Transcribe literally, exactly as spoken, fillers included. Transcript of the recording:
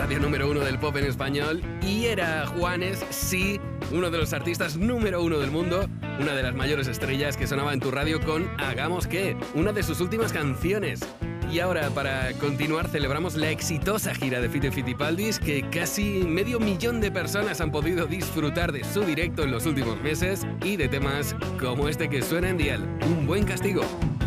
radio número uno del pop en español. Y era Juanes, sí, uno de los artistas número uno del mundo, una de las mayores estrellas que sonaba en tu radio con Hagamos qué, una de sus últimas canciones. Y ahora, para continuar, celebramos la exitosa gira de Fito y Fitipaldis, que casi medio millón de personas han podido disfrutar de su directo en los últimos meses y de temas como este que suena en Dial, Un buen castigo.